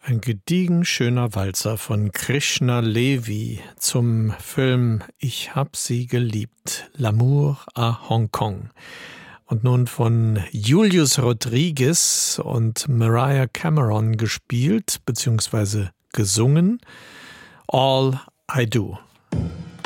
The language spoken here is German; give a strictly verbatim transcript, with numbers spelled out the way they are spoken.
Ein gediegen schöner Walzer von Krishna Levy zum Film Ich hab sie geliebt, L'amour à Hong Kong. Und nun von Julius Rodriguez und Mariah Cameron gespielt bzw. gesungen, All I Do.